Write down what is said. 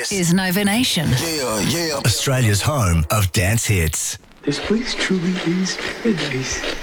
This is Nova Nation. Australia's home of dance hits. This place truly is paradise.